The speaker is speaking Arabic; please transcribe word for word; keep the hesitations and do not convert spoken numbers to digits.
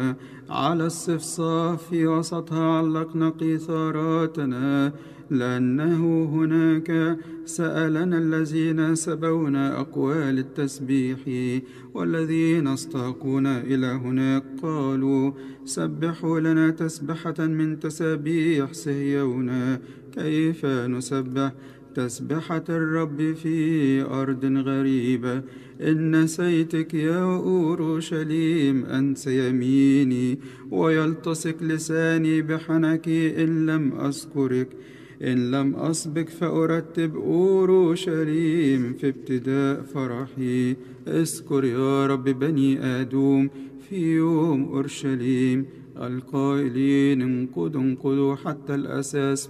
على الصفصاف في وسطها علقنا قيثاراتنا، لأنه هناك سألنا الذين سبونا أقوال التسبيح، والذين استاقونا إلى هناك قالوا: سبحوا لنا تسبحة من تسابيح صهيون. كيف نسبح تسبحة الرب في أرض غريبة؟ إن نسيتك يا أورشليم أنت يميني، ويلتصق لساني بحنكي إن لم أذكرك. إن لم أسبق فأرتب أورشليم في ابتداء فرحي. اذكر يا رب بني آدوم في يوم أورشليم، القائلين انقضوا انقضوا حتى الأساس